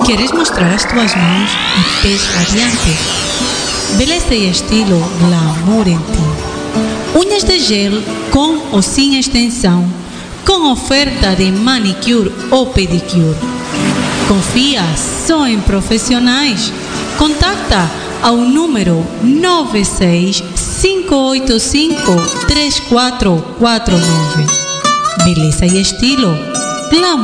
Queres mostrar as tuas mãos e pés radiantes? Beleza e estilo glamour em ti. Unhas de gel com ou sem extensão, com oferta de manicure ou pedicure. Confia só em profissionais. Contacta ao número 965853449. Beleza e estilo glamour.